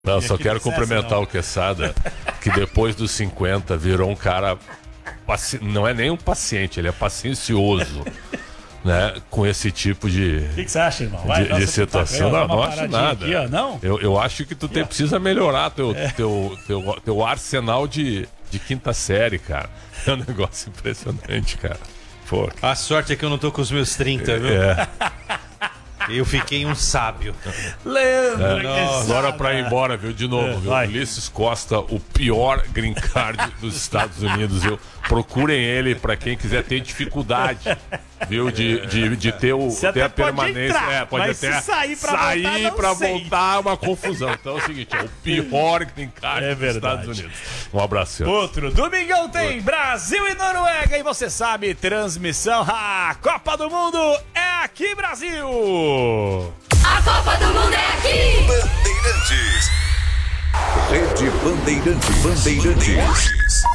Não, só quero cumprimentar o Quesada, que depois dos 50 virou um cara, não é nem um paciente, ele é paciencioso, né? Com esse tipo de... O que você acha, irmão? De situação. Não acho nada. Aqui, ó, não? Eu acho que tu precisa melhorar teu arsenal de quinta série, cara. É um negócio impressionante, cara. Pô. A sorte é que eu não tô com os meus 30, viu? Eu fiquei um sábio. Leandro, Agora pra ir embora, viu? De novo, viu? Ulisses Costa, o pior green card dos Estados Unidos, viu? Procurem ele pra quem quiser ter dificuldade, viu? De ter a permanência. Pode até sair pra voltar uma confusão. Então é o seguinte, é o pior green card dos Estados Unidos. Um abraço. Outro domingão tem Brasil e Noruega. E você sabe, transmissão. A Copa do Mundo é aqui, Brasil! A Copa do Mundo é aqui! Bandeirantes. Rede Bandeirantes.